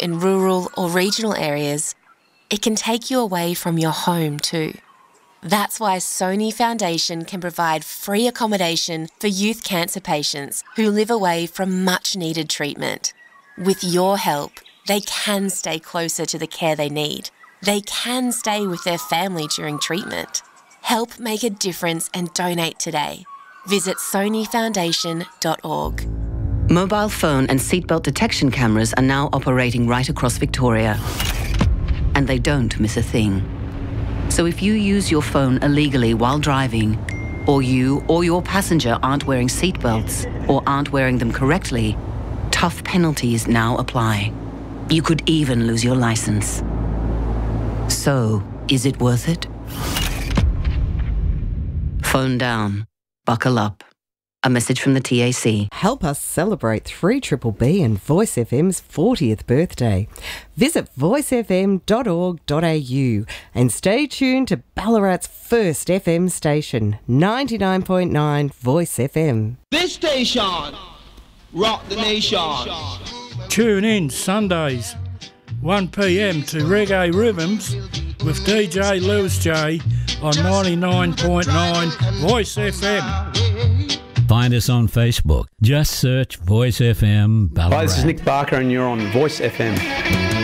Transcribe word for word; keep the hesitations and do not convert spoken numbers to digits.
in rural or regional areas, it can take you away from your home too. That's why Sony Foundation can provide free accommodation for youth cancer patients who live away from much-needed treatment. With your help, they can stay closer to the care they need. They can stay with their family during treatment. Help make a difference and donate today. Visit sony foundation dot org. Mobile phone and seatbelt detection cameras are now operating right across Victoria. And they don't miss a thing. So if you use your phone illegally while driving, or you or your passenger aren't wearing seatbelts or aren't wearing them correctly, tough penalties now apply. You could even lose your license. So, is it worth it? Phone down. Buckle up. A message from the T A C. Help us celebrate three B B B and Voice F M's fortieth birthday. Visit voice f m dot org dot a u and stay tuned to Ballarat's first F M station, ninety-nine point nine Voice F M. This station, rock the nation. Tune in Sundays, one p m to Reggae Rhythms with D J Lewis J on ninety-nine point nine Voice F M. Find us on Facebook. Just search Voice F M Ballarat. Hi, this is Nick Barker and you're on Voice F M.